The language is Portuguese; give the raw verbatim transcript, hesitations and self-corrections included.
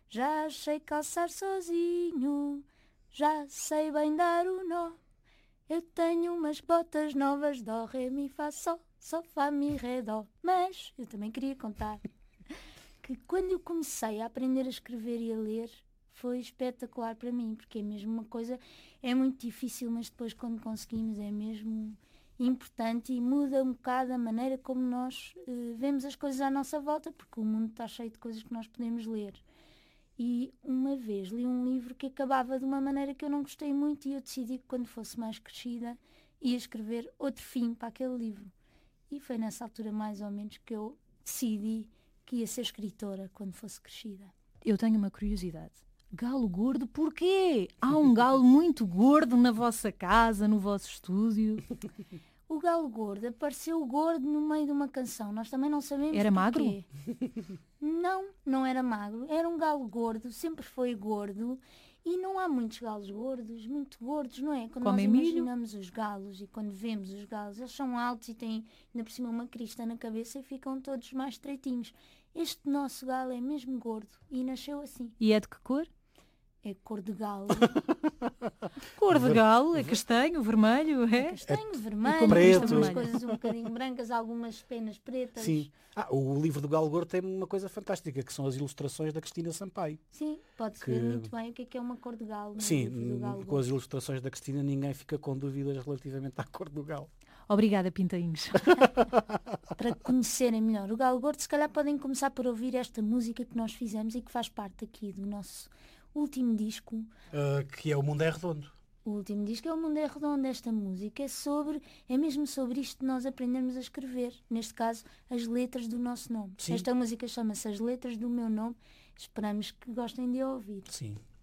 Já sei calçar sozinho, já sei bem dar o nó. Eu tenho umas botas novas, dó, ré, mi, fá, sol, sol, fá, mi, ré, dó. Mas eu também queria contar que quando eu comecei a aprender a escrever e a ler, foi espetacular para mim, porque é mesmo uma coisa, é muito difícil, mas depois quando conseguimos é mesmo importante e muda um bocado a maneira como nós uh, vemos as coisas à nossa volta, porque o mundo está cheio de coisas que nós podemos ler. E uma vez li um livro que acabava de uma maneira que eu não gostei muito e eu decidi que quando fosse mais crescida ia escrever outro fim para aquele livro. E foi nessa altura mais ou menos que eu decidi que ia ser escritora quando fosse crescida. Eu tenho uma curiosidade. Galo gordo, porquê? Há um galo muito gordo na vossa casa, no vosso estúdio. O galo gordo apareceu gordo no meio de uma canção. Nós também não sabemos Era magro? porquê. Não, não era magro. Era um galo gordo, sempre foi gordo. E não há muitos galos gordos, muito gordos, não é? Quando Comem nós milho? imaginamos os galos e quando vemos os galos, eles são altos e têm ainda por cima uma crista na cabeça e ficam todos mais estreitinhos. Este nosso galo é mesmo gordo e nasceu assim. E é de que cor? É cor de galo. Cor de galo, é castanho, vermelho, é? Castanho, E vermelho, como preto. algumas coisas um bocadinho brancas, algumas penas pretas. Sim. Ah, o livro do Galo Gordo tem uma coisa fantástica, que são as ilustrações da Cristina Sampaio. Sim, pode-se Que- ver muito bem o que é que é uma cor de galo. no Sim, livro do galo com gordo. as ilustrações da Cristina ninguém fica com dúvidas relativamente à cor do galo. Obrigada, Pintainhos. Para conhecerem melhor o galo gordo, se calhar podem começar por ouvir esta música que nós fizemos e que faz parte aqui do nosso último disco. Uh, que é O Mundo é Redondo. O último disco é O Mundo é Redondo. Esta música é sobre, é mesmo sobre isto de nós aprendermos a escrever. Neste caso, as letras do nosso nome. Sim. Esta música chama-se As Letras do Meu Nome. Esperamos que gostem de a ouvir. Sim.